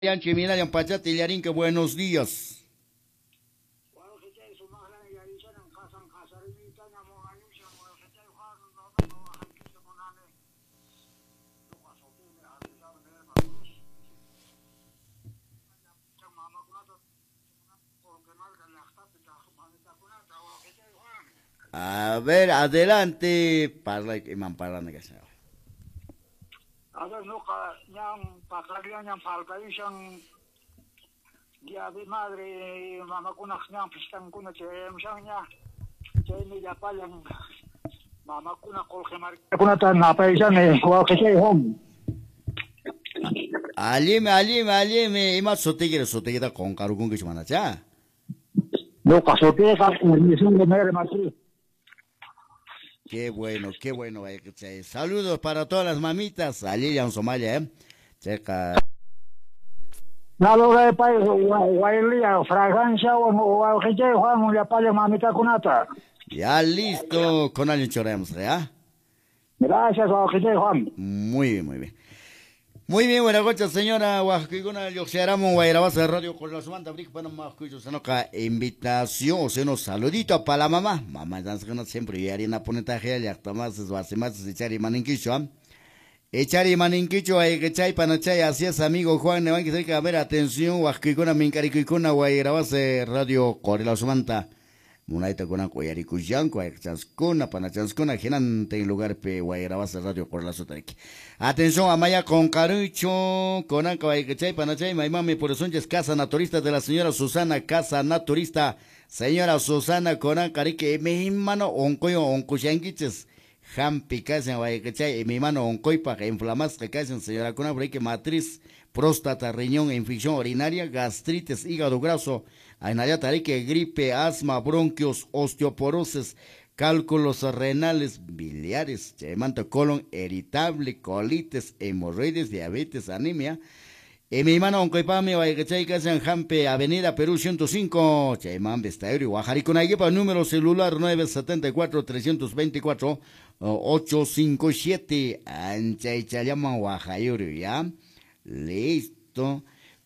Chimina, Pachatillarín, que buenos días. A ver, adelante. Parla, imam parla na kasi. Ada nuka yang pakalian yang palkai siyang diabi madre mama kunak niyang pistang kuna cem siyang niya cem niya pa yang mama kunak kolkemar kuna tan napay siya ne wa kasi home Alime, ima sotegira con carugun que chumana cha. nuka sote ka mission de mere matri. Qué bueno, saludos para todas las mamitas, allí en Somalia, checa. Nalo ga pa wailia fragancia o kasi Juan ya pa mamita kunata. Ya listo, con alguien choremos, ¿ya? Gracias o kasi Juan. Muy bien. Muy bien, buenas noches, señora Huasquiguna, Yoxiaramo, Guairabasa de Radio con la Sumanta, Brick, Panamá, Cuyo, Sanoca, invitación, se nos saludito para la mamá. Mamá, ya siempre, y harina ponetaje, ya está más, echar y maninquicho, echar y maninquicho, hay que chay, panachay, así es, amigo Juan, ne van que se a ver, atención, Huasquiguna, Mincaricuna, Guairabasa de Radio con la Sumanta. Munaita con Guayaricuyan, Guayachanskuna, Panachanskuna, Genante en lugar pe Guayrabasa Radio por la Sotariki. Atención, Amaya con Carucho, con Guayachay, Panachay, Maimami, por eso es Casa Naturista de la señora Susana, Casa Naturista, señora Susana, con Carique, mi mano, oncoyo, oncuchanquiches, Jampi, Casa, Guayachay, mi mano, oncoipa, inflamas, que casen, señora Cona, breque matriz, próstata, riñón, infección urinaria, gastritis, hígado graso, Ainayatarique, gripe, asma, bronquios, osteoporosis, cálculos renales, biliares, chemanta, colon irritable, colitis, hemorroides, diabetes, anemia. Mi mano, oncoipame, Guayachay, Casa en Jampe, Avenida Perú 105, Chayman, Vestauri, Guajaricunayepa, número celular 974-324-857, Anchay, Chayaman, Guajayuri, ¿ya? Listo.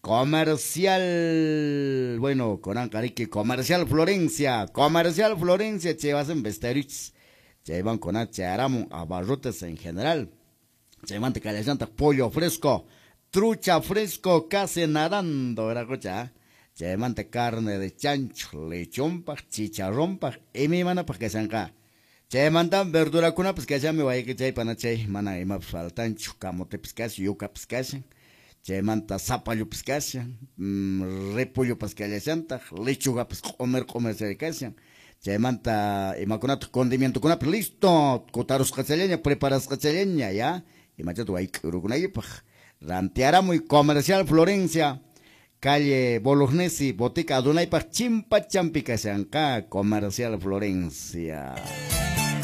Comercial, bueno, con Ancarique, Comercial Florencia, Chevas en Vesterich, Chevan con Charamo, abarrotes en general, Chevan te calentanta pollo fresco, trucha fresco, casi nadando, ¿verdad, cocha? Chevan te carne de chancho, lechón, chicharrón, y mi mana para que se anca. Chevan tan verdura cuna, pues que ya me vaya que chay panachay, mana y más faltan, camote piscasi, yuca piscasi. Chemanta zapallo piscasian, repollo pascallasanta, lechuga pues comer se casian. Chemanta imacunato condimento con listo, cotaros castelleña, preparas castelleña, ya. Y machato hay urugunayipaj. Ranteara muy comercial Florencia, calle Bolognesi, botica Dunaypaj, chimpa champica comercial Florencia.